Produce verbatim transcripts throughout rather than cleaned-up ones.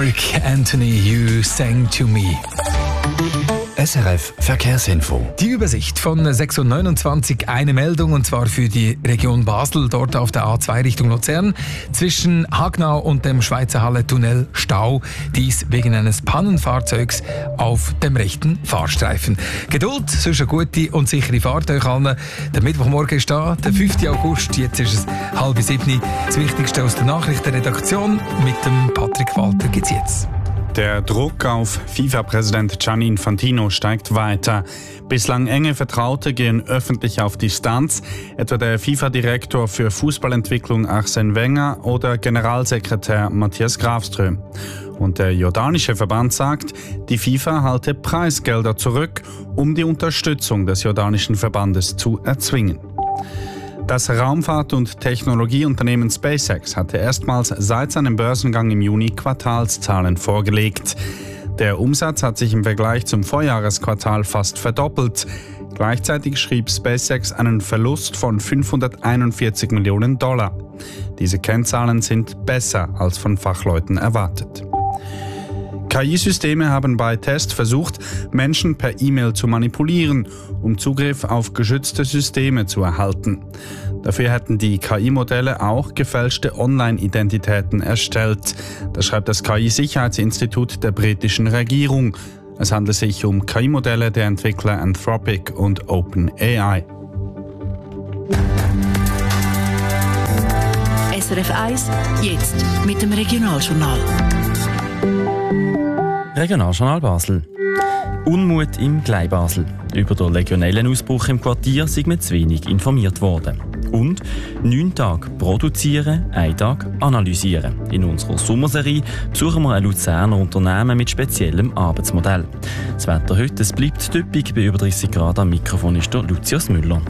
Mark Anthony, You Sang to Me. S R F Verkehrsinfo. Die Übersicht von sechs Uhr neunundzwanzig, eine Meldung, und zwar für die Region Basel, dort auf der A zwei Richtung Luzern. Zwischen Hagnau und dem Schweizer Halle-Tunnel Stau, dies wegen eines Pannenfahrzeugs auf dem rechten Fahrstreifen. Geduld, sonst eine gute und sichere Fahrt euch allen. Der Mittwochmorgen ist da, der fünften August, jetzt ist es halb sieben. Das Wichtigste aus der Nachrichtenredaktion mit dem Patrick Walter gibt's jetzt. Der Druck auf FIFA-Präsident Gianni Infantino steigt weiter. Bislang enge Vertraute gehen öffentlich auf Distanz, etwa der FIFA-Direktor für Fußballentwicklung Arsène Wenger oder Generalsekretär Matthias Grafström. Und der jordanische Verband sagt, die FIFA halte Preisgelder zurück, um die Unterstützung des jordanischen Verbandes zu erzwingen. Das Raumfahrt- und Technologieunternehmen SpaceX hatte erstmals seit seinem Börsengang im Juni Quartalszahlen vorgelegt. Der Umsatz hat sich im Vergleich zum Vorjahresquartal fast verdoppelt. Gleichzeitig schrieb SpaceX einen Verlust von fünfhunderteinundvierzig Millionen Dollar. Diese Kennzahlen sind besser als von Fachleuten erwartet. K I-Systeme haben bei Tests versucht, Menschen per E-Mail zu manipulieren, um Zugriff auf geschützte Systeme zu erhalten. Dafür hätten die K I-Modelle auch gefälschte Online-Identitäten erstellt. Das schreibt das K I-Sicherheitsinstitut der britischen Regierung. Es handelt sich um K I-Modelle der Entwickler Anthropic und OpenAI. S R F eins, jetzt mit dem Regionaljournal. Regionaljournal Basel. Unmut im Gleibasel. Über den Legionellenausbruch im Quartier sind wir zu wenig informiert worden. Und neun Tage produzieren, einen Tag analysieren. In unserer Sommerserie besuchen wir ein Luzerner Unternehmen mit speziellem Arbeitsmodell. Das Wetter heute, es bleibt typisch, bei über dreißig Grad. Am Mikrofon ist der Lucius Müller.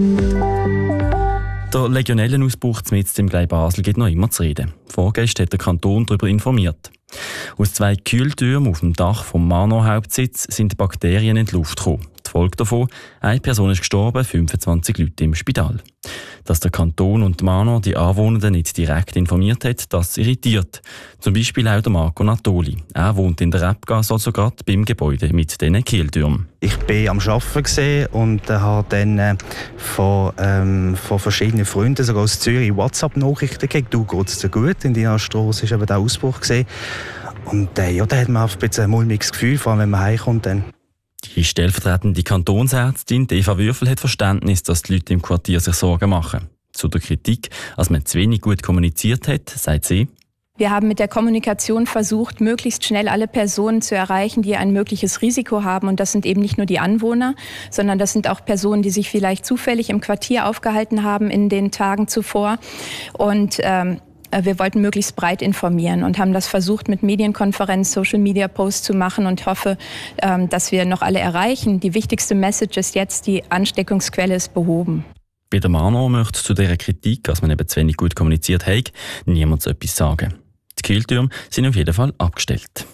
Der Legionellenausbruch mitten im Gleibasel gibt noch immer zu reden. Vorgestern hat der Kanton darüber informiert. Aus zwei Kühltürmen auf dem Dach vom Mano-Hauptsitz sind Bakterien in die Luft gekommen. Die Folge davon: eine Person ist gestorben, fünfundzwanzig Leute im Spital. Dass der Kanton und die Mano die Anwohner nicht direkt informiert hat, das irritiert. Zum Beispiel auch der Marco Natoli. Er wohnt in der Rebgasse, also gerade beim Gebäude mit diesen Kühltürmen. Ich war am Arbeiten und äh, habe dann äh, von, ähm, von verschiedenen Freunden, sogar aus Zürich, WhatsApp-Nachrichten gekriegt. «Du, geht's dir gut?» In deiner Strasse war eben der Ausbruch gewesen. Und äh, ja, da hat man ein bisschen ein mulmiges Gefühl, vor allem wenn man heimkommt. Dann. Die stellvertretende Kantonsärztin Eva Würfel hat Verständnis, dass die Leute im Quartier sich Sorgen machen. Zu der Kritik, als man zu wenig gut kommuniziert hat, sagt sie: Wir haben mit der Kommunikation versucht, möglichst schnell alle Personen zu erreichen, die ein mögliches Risiko haben. Und das sind eben nicht nur die Anwohner, sondern das sind auch Personen, die sich vielleicht zufällig im Quartier aufgehalten haben in den Tagen zuvor. Und ähm, wir wollten möglichst breit informieren und haben das versucht, mit Medienkonferenz, Social-Media-Posts zu machen, und hoffe, ähm, dass wir noch alle erreichen. Die wichtigste Message ist jetzt, die Ansteckungsquelle ist behoben. Bei der Mano möchte zu dieser Kritik, dass man eben zu wenig gut kommuniziert hat, niemand so etwas sagen. Die Kühltürme sind auf jeden Fall abgestellt.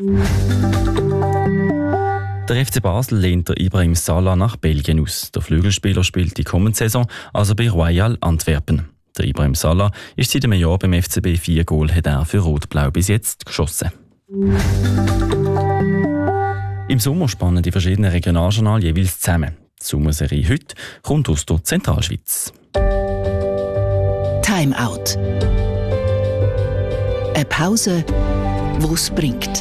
Der F C Basel lehnt der Ibrahim Salah nach Belgien aus. Der Flügelspieler spielt die kommende Saison also bei Royal Antwerpen. Der Ibrahim Salah ist seit einem Jahr beim F C B. Vier Goal hat er für Rot-Blau bis jetzt geschossen. Im Sommer spannen die verschiedenen Regionaljournale jeweils zusammen. Die Sommerserie heute kommt aus der Zentralschweiz. Time Out. Eine Pause, die es bringt.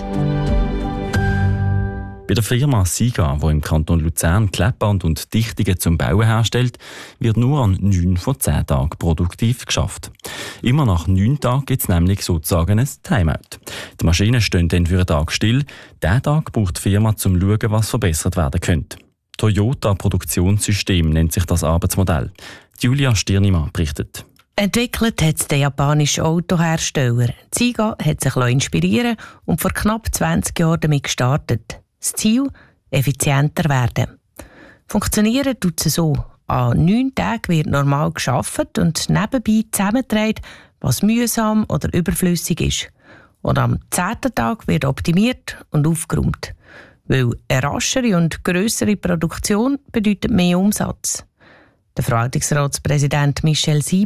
Bei der Firma Siga, die im Kanton Luzern Klettband und Dichtungen zum Bauen herstellt, wird nur an neun von zehn Tagen produktiv geschafft. Immer nach neun Tagen gibt es nämlich sozusagen ein Timeout. Die Maschinen stehen dann für einen Tag still. Diesen Tag braucht die Firma, um zu schauen, was verbessert werden könnte. Toyota Produktionssystem nennt sich das Arbeitsmodell. Julia Stirnimann berichtet. Entwickelt hat es der japanische Autohersteller. Siga hat sich inspirieren und vor knapp zwanzig Jahren damit gestartet. Das Ziel: effizienter werden. Funktionieren tut es so. An neun Tagen wird normal gearbeitet und nebenbei zusammengetragen, was mühsam oder überflüssig ist. Und am zehnten Tag wird optimiert und aufgeräumt. Weil eine raschere und grössere Produktion bedeutet mehr Umsatz. Der Verwaltungsratspräsident Michel Sieber: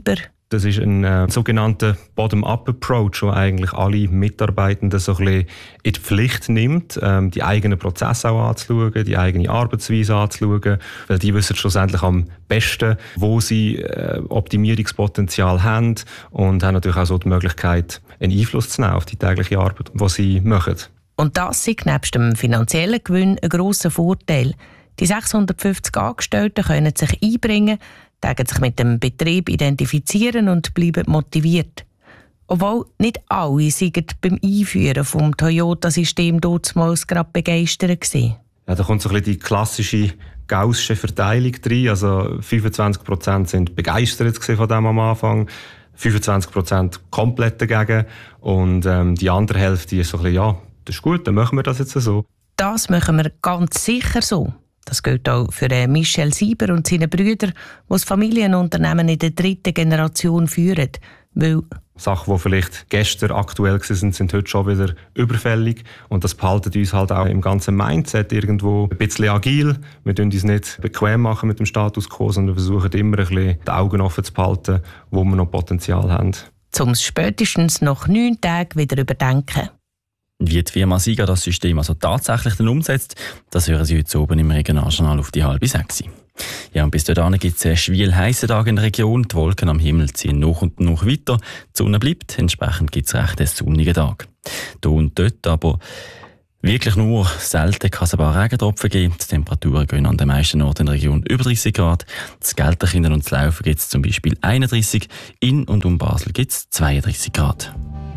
Das ist ein äh, sogenannter Bottom-up-Approach, wo eigentlich alle Mitarbeitenden so ein bisschen in die Pflicht nimmt, ähm, die eigenen Prozesse auch anzuschauen, die eigene Arbeitsweise anzuschauen, weil die wissen schlussendlich am besten, wo sie äh, Optimierungspotenzial haben und haben natürlich auch so die Möglichkeit, einen Einfluss zu nehmen auf die tägliche Arbeit, die sie machen. Und das ist nebst dem finanziellen Gewinn ein grosser Vorteil. Die sechshundertfünfzig Angestellten können sich einbringen, tägen sich mit dem Betrieb identifizieren und bleiben motiviert. Obwohl nicht alle sind beim Einführen des Toyota-System damals gerade begeistert waren. Ja, da kommt so ein bisschen die klassische gaussische Verteilung rein. Also fünfundzwanzig Prozent sind begeistert von dem am Anfang, fünfundzwanzig Prozent komplett dagegen und ähm, die andere Hälfte ist so ein bisschen, ja, das ist gut, dann machen wir das jetzt so. Das machen wir ganz sicher so. Das gilt auch für Michel Sieber und seine Brüder, die das Familienunternehmen in der dritten Generation führen. Weil Sachen, die vielleicht gestern aktuell waren, sind heute schon wieder überfällig. Und das behaltet uns halt auch im ganzen Mindset irgendwo ein bisschen agil. Wir machen uns nicht bequem machen mit dem Status quo, sondern versuchen immer ein bisschen die Augen offen zu behalten, wo wir noch Potenzial haben. Um es spätestens nach neun Tagen wieder überdenken. Wie die Firma Sieger das System also tatsächlich dann umsetzt, das hören Sie heute oben im Regionaljournal auf die halbe sechs. Ja, und bis dahin gibt es einen schwül heissen Tag in der Region. Die Wolken am Himmel ziehen noch und noch weiter. Die Sonne bleibt, entsprechend gibt es recht einen sonnigen Tag. Hier und dort aber wirklich nur selten kann es ein paar Regentropfen geben. Die Temperaturen gehen an den meisten Orten in der Region über dreißig Grad. Das Gelterkinden und das Laufen gibt es zum Beispiel einunddreißig. In und um Basel gibt es zweiunddreißig Grad.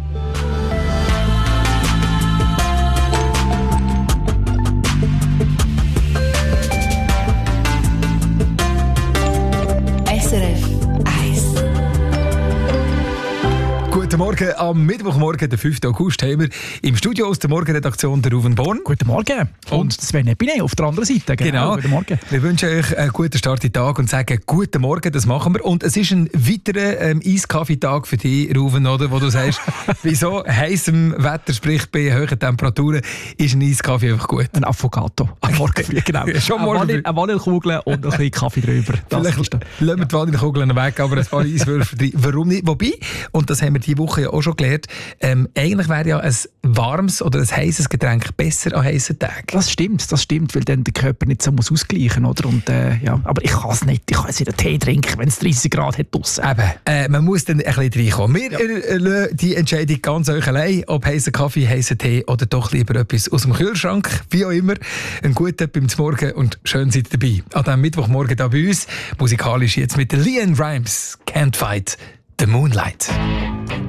S R F eins. Guten Morgen, am Mittwochmorgen, den fünften August, haben wir im Studio aus der Morgenredaktion der Ruven Born. Guten Morgen. Und, und Sven Epine auf der anderen Seite. Genau. genau. Guten Morgen. Wir wünschen euch einen guten Start in den Tag und sagen guten Morgen, das machen wir. Und es ist ein weiterer ähm, Eiskaffeetag für dich, Ruven, oder? Wo du sagst, bei so heissem Wetter, sprich bei hohen Temperaturen, ist ein Eiskaffee einfach gut. Ein Affogato am Morgen früh, genau. Schon morgen eine, eine Vanillekugel und ein bisschen Kaffee drüber. Vielleicht lassen wir die Vanillekugeln weg, aber ein paar Eiswürfel drin. Warum nicht? Wobei, und das haben wir diese Woche ja auch schon gelernt, ähm, eigentlich wäre ja ein warmes oder ein heißes Getränk besser an heißen Tagen. Das stimmt, das stimmt, weil dann der Körper nicht so muss ausgleichen muss. Und, äh, ja. Aber ich kann es nicht, ich kann jetzt wieder Tee trinken, wenn es dreißig Grad hat draussen. Eben, äh, man muss dann ein bisschen reinkommen. Wir ja. lassen die Entscheidung ganz euch allein, ob heißer Kaffee, heißer Tee oder doch lieber etwas aus dem Kühlschrank, wie auch immer. Ein guter beim Morgen und schön seid ihr dabei. An diesem Mittwochmorgen hier bei uns, musikalisch jetzt mit LeAnn Rimes, Can't Fight the Moonlight.